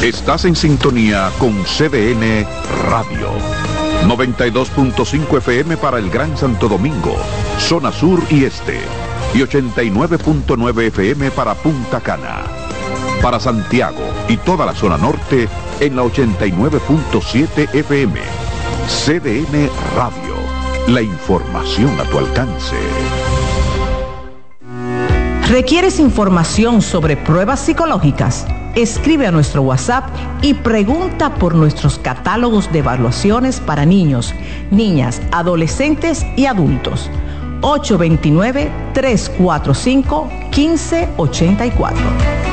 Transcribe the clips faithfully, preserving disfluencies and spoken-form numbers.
Estás en sintonía con C D N Radio. noventa y dos punto cinco F M para el Gran Santo Domingo, zona sur y este. Y ochenta y nueve punto nueve F M para Punta Cana. Para Santiago y toda la zona norte en la ochenta y nueve punto siete F M. C D N Radio. La información a tu alcance. ¿Requieres información sobre pruebas psicológicas? Escribe a nuestro WhatsApp y pregunta por nuestros catálogos de evaluaciones para niños, niñas, adolescentes y adultos. ocho dos nueve, tres cuatro cinco, uno cinco ocho cuatro.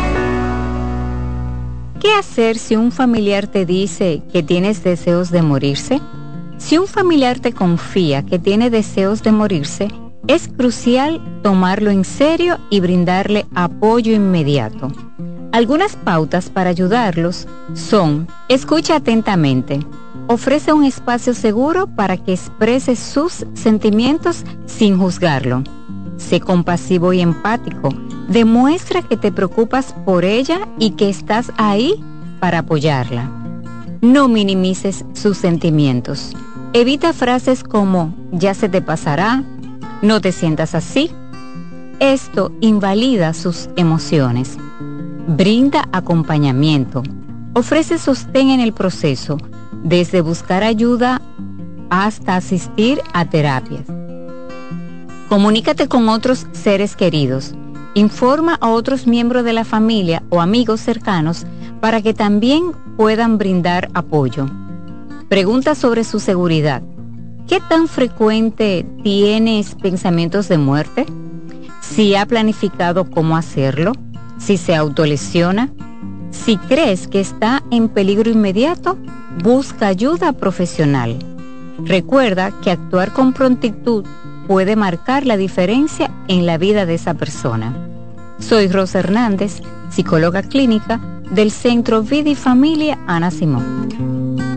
¿Qué hacer si un familiar te dice que tienes deseos de morirse? Si un familiar te confía que tiene deseos de morirse, es crucial tomarlo en serio y brindarle apoyo inmediato. Algunas pautas para ayudarlos son: escucha atentamente, ofrece un espacio seguro para que exprese sus sentimientos sin juzgarlo. Sé compasivo y empático, demuestra que te preocupas por ella y que estás ahí para apoyarla. No minimices sus sentimientos. Evita frases como "ya se te pasará", "no te sientas así". Esto invalida sus emociones. Brinda acompañamiento. Ofrece sostén en el proceso, desde buscar ayuda hasta asistir a terapias. Comunícate con otros seres queridos. Informa a otros miembros de la familia o amigos cercanos para que también puedan brindar apoyo. Pregunta sobre su seguridad. ¿Qué tan frecuente tienes pensamientos de muerte? Si ha planificado cómo hacerlo, si se autolesiona, si crees que está en peligro inmediato, busca ayuda profesional. Recuerda que actuar con prontitud puede marcar la diferencia en la vida de esa persona. Soy Rosa Hernández, psicóloga clínica del Centro Vida y Familia Ana Simón.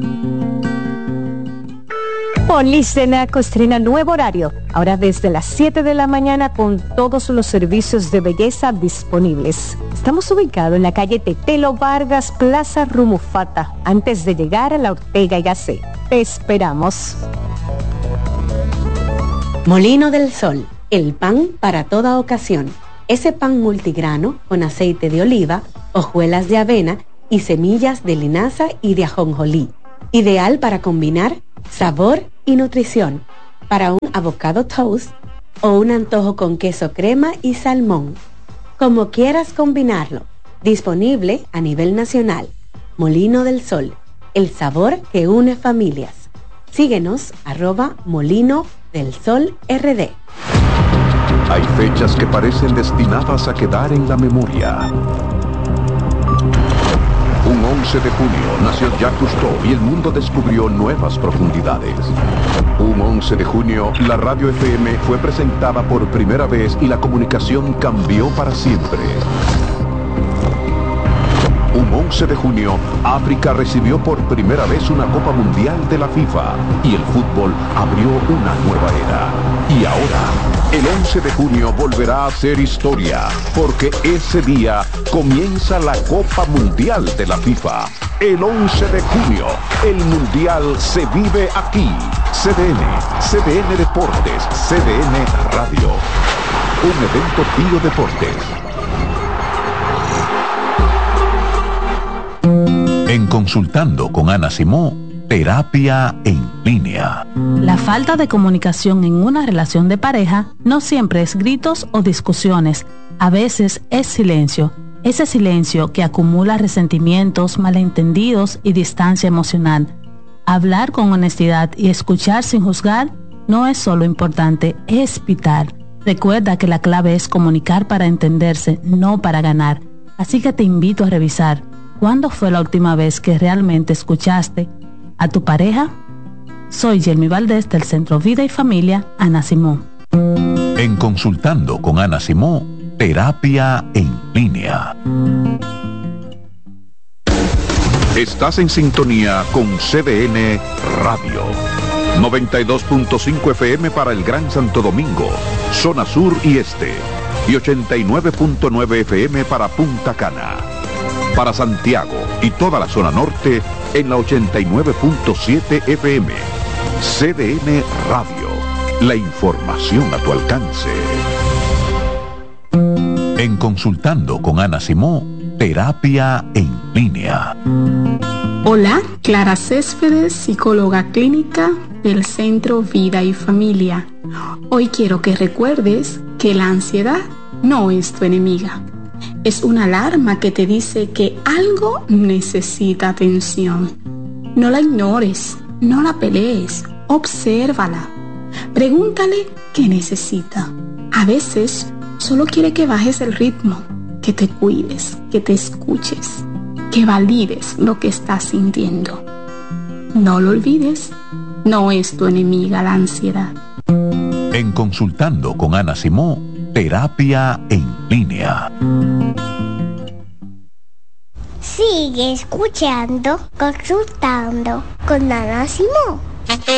Policenaco estrena nuevo horario, ahora desde las siete de la mañana con todos los servicios de belleza disponibles. Estamos ubicados en la calle Tetelo Vargas, Plaza Rumufata, antes de llegar a la Ortega y Gasset. Te esperamos. Molino del Sol, el pan para toda ocasión. Ese pan multigrano con aceite de oliva, hojuelas de avena y semillas de linaza y de ajonjolí. Ideal para combinar sabor y nutrición, para un avocado toast o un antojo con queso crema y salmón. Como quieras combinarlo. Disponible a nivel nacional. Molino del Sol, el sabor que une familias. Síguenos, arroba Molino del Sol R D. Hay fechas que parecen destinadas a quedar en la memoria. Un once de junio nació Jacques Cousteau y el mundo descubrió nuevas profundidades. Un once de junio, la radio F M fue presentada por primera vez y la comunicación cambió para siempre. Un once de junio, África recibió por primera vez una Copa Mundial de la FIFA y el fútbol abrió una nueva era. Y ahora, el once de junio volverá a ser historia, porque ese día comienza la Copa Mundial de la FIFA. El once de junio, el Mundial se vive aquí. C D N, C D N Deportes, C D N Radio. Un evento Tío Deportes. En Consultando con Ana Simón, terapia en línea. La falta de comunicación en una relación de pareja no siempre es gritos o discusiones, a veces es silencio. Ese silencio que acumula resentimientos, malentendidos y distancia emocional. Hablar con honestidad y escuchar sin juzgar no es solo importante, es vital. Recuerda que la clave es comunicar para entenderse, no para ganar. Así que te invito a revisar. ¿Cuándo fue la última vez que realmente escuchaste a tu pareja? Soy Yelmi Valdés del Centro Vida y Familia Ana Simón. En Consultando con Ana Simón, terapia en línea. Estás en sintonía con C D N Radio. noventa y dos punto cinco F M para el Gran Santo Domingo, zona sur y este. Y ochenta y nueve punto nueve F M para Punta Cana. Para Santiago y toda la zona norte en la ochenta y nueve punto siete F M. C D N Radio, la información a tu alcance. En Consultando con Ana Simó, terapia en línea. Hola, Clara Céspedes, psicóloga clínica del Centro Vida y Familia. Hoy quiero que recuerdes que la ansiedad no es tu enemiga. Es una alarma que te dice que algo necesita atención. No la ignores, no la pelees, obsérvala. Pregúntale qué necesita. A veces solo quiere que bajes el ritmo, que te cuides, que te escuches, que valides lo que estás sintiendo. No lo olvides, no es tu enemiga la ansiedad. En Consultando con Ana Simó, terapia en línea. Sigue escuchando, consultando con Ana Simó.